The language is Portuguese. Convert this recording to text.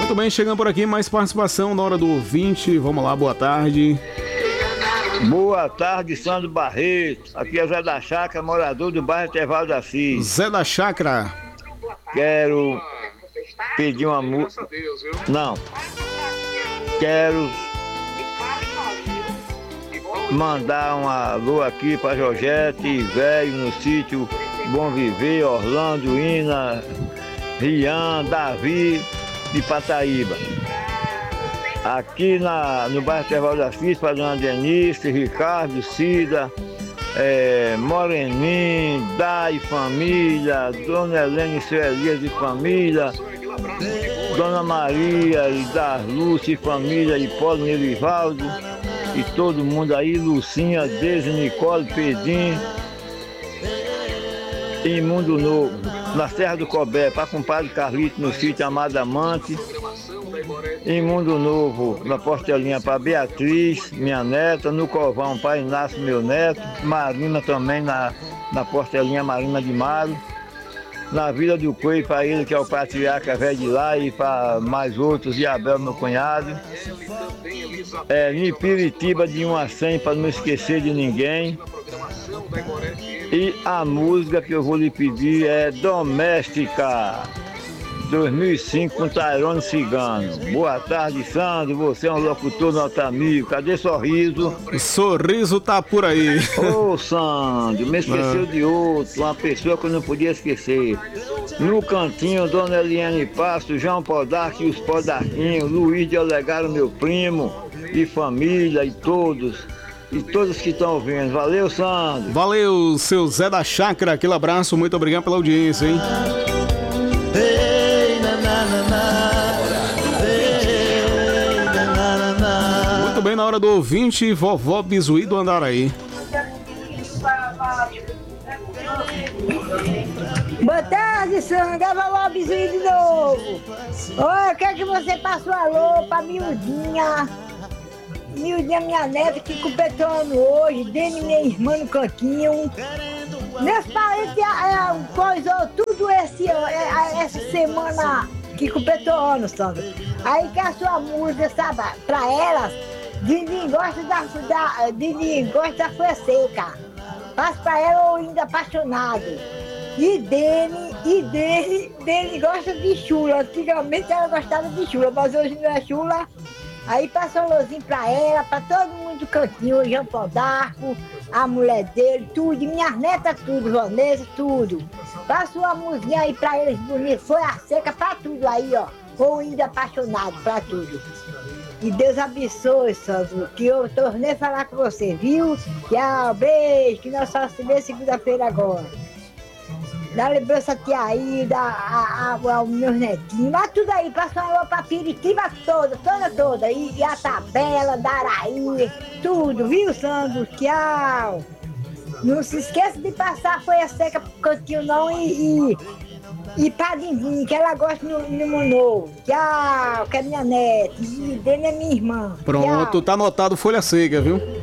Muito bem, chegando por aqui, mais participação na hora do ouvinte. Vamos lá, boa tarde. Boa tarde, Sandro Barreto. Aqui é o Zé da Chácara, morador do bairro Intervalo da Assis. Zé da Chácara. Quero pedir uma música. Não. Quero mandar um alô aqui para Jorgete e Velho no sítio Bom Viver, Orlando, Ina, Rian, Davi de Pataíba. Aqui no bairro Intervalo da Assis, para Dona Denise, Ricardo, Cida, Moreninho, Dai família, Dona Helena e seu Elias e família, Dona Maria e da Lúcia e família, e Paulo Nerivaldo, e todo mundo aí, Lucinha, Deise, Nicole, Pedrinho, em Mundo Novo, na Serra do Cobé, para compadre Carlito no sítio Amada Amante, em Mundo Novo, na Portelinha para Beatriz, minha neta, no Covão para Inácio, meu neto, Marina também na Portelinha Marina de Maro, na Vila do Coelho para ele que é o patriarca velho de lá e para mais outros, e Abel, meu cunhado, em Piritiba de 1 a 100 para não esquecer de ninguém. E a música que eu vou lhe pedir é Doméstica 2005 com Tairone Cigano. Boa tarde, Sandro. Você é um locutor nota mil. Cadê Sorriso? O Sorriso tá por aí. Ô, Sandro, me esqueceu de outro. Uma pessoa que eu não podia esquecer. No cantinho, Dona Eliane Passo, João Podarque e os Podarquinhos, Luiz de Olegário, meu primo, e família, e todos que estão ouvindo. Valeu, Sandro. Valeu, seu Zé da Chácara. Aquele abraço, muito obrigado pela audiência, hein? Muito bem, na hora do ouvinte, vovó Bizuí do Andaraí. Boa tarde, Sandra. É a vovó Bizuí de novo. Oi, eu quero que você passe o alô pra Miudinha. Miudinha, minha neta, que completou ano hoje. Dele, minha irmã no cantinho. Meus parentes coisou tudo essa semana que completou ano, Sandra. Aí que a sua música, sabe, pra elas, Dini gosta da Folha Seca. Passa pra ela, ou ainda apaixonado. E dele gosta de chula. Antigamente ela gostava de chula, mas hoje não é chula. Aí passa um alôzinho pra ela, pra todo mundo do cantinho, o João Podarco, a mulher dele, tudo, e minhas netas tudo, Vanessa, tudo. Passa uma música aí pra eles bonitos, Folha Seca pra tudo aí, ó. Ou ainda apaixonado pra tudo. E Deus abençoe, Sandro, que eu tornei a falar com você, viu? Tchau, beijo, que nós só se vê segunda-feira agora. Dá lembrança a tia Aida, aos meus netinhos, mas tudo aí, passa uma alô pra Piritiba toda, e a Tabela, Daraí, tudo, viu, Sandro? Tchau. Não se esqueça de passar a Folha Seca pro cantinho não e pra Dindim, que ela gosta no Monô. Tchau, que é minha neta, e dele é minha irmã. Pronto, Tchau. tá anotado Folha Seca, viu?